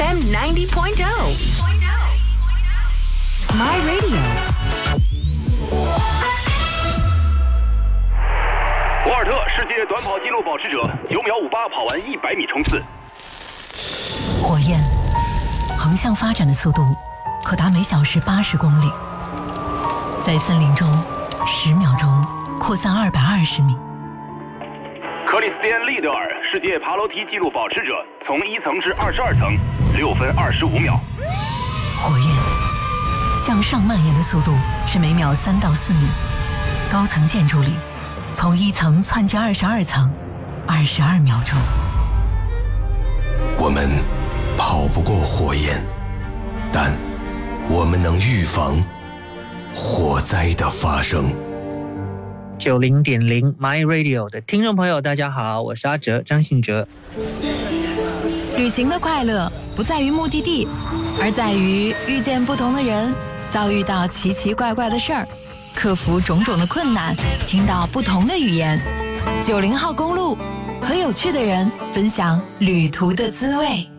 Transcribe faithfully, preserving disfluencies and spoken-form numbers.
M ninety point oh My Radio。 博尔特世界短跑纪录保持者，九秒五八跑完一百米冲刺。 火焰横向发展的速度可达每小时八十公里，在森林中十秒钟扩散二百二十米。 克里斯蒂安·利德尔世界爬楼梯纪录保持者，从一层至二十二层，六分二十五秒。 火焰向上蔓延的速度是每秒三到四米，高层建筑里从一层窜至二十二层，二十二秒钟。 我们跑不过火焰，但我们能预防火灾的发生。 九零点零 My Radio 的听众朋友，大家好，我是阿哲，张信哲。 旅行的快乐不在于目的地，而在于遇见不同的人，遭遇到奇奇怪怪的事儿，克服种种的困难，听到不同的语言。九零号公路和有趣的人分享旅途的滋味。